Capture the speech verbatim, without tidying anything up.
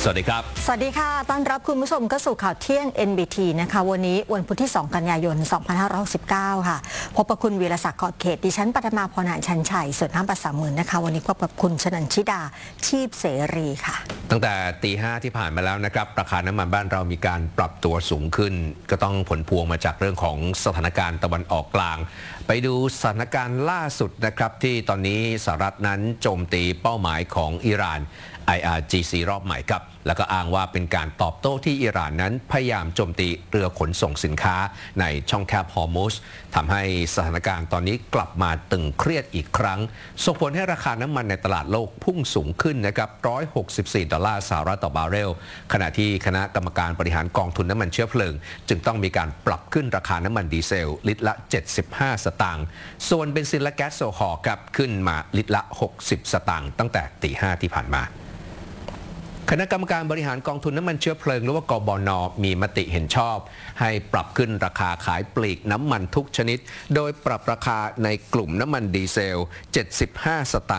วัสดีครับสวัสดีค่ะต้อนรับคุณผู้ชมเข้าสู่ข่าวเที่ยง เอ็น บี ที นะคะวันนี้วันพุธที่ สอง กันยายน สองพันห้าร้อยหกสิบเก้า ค่ะพบกับคุณวีรศักดิ์ขอบเขตดิฉันปัทมาพรหานชันชัยส่วนน้ำประสามหมื่นนะคะวันนี้พบกับคุณชนันชิดาชีพเสรีค่ะตั้งแต่ตีห้าที่ผ่านมาแล้วนะครับราคาน้ำมันบ้านเรามีการปรับตัวสูงขึ้นก็ต้องผลพวงมาจากเรื่องของสถานการณ์ตะวันออกกลางไปดูสถานการณ์ล่าสุดนะครับที่ตอนนี้สหรัฐนั้นโจมตีเป้าหมายของอิหร่าน ไอ อาร์ จี ซี รอบใหม่ครับแล้วก็อ้างว่าเป็นการตอบโต้ที่อิหร่านนั้นพยายามโจมตีเรือขนส่งสินค้าในช่องแคบฮอร์มุสทำให้สถานการณ์ตอนนี้กลับมาตึงเครียดอีกครั้งส่งผลให้ราคาน้ำมันในตลาดโลกพุ่งสูงขึ้นนะครับหนึ่งร้อยหกสิบสี่ดอลลาร์สหรัฐต่อบาร์เรลขณะที่คณะกรรมการบริหารกองทุนน้ำมันเชื้อเพลิงจึงต้องมีการปรับขึ้นราคาน้ำมันดีเซลลิตรละเจ็ดสิบห้าสตางค์ส่วนเบนซินและแก๊สโซฮอล์ครับขึ้นมาลิตรละหกสิบสตางค์ตั้งแต่ตีห้าที่ผ่านมาคณะกรรมการบริหารกองทุนน้ำมันเชื้อเพลิงหรือว่ากบน.มีมติเห็นชอบให้ปรับขึ้นราคาขายปลีกน้ำมันทุกชนิดโดยปรับราคาในกลุ่มน้ำมันดีเซลเจ็ดสิบห้าสตางค์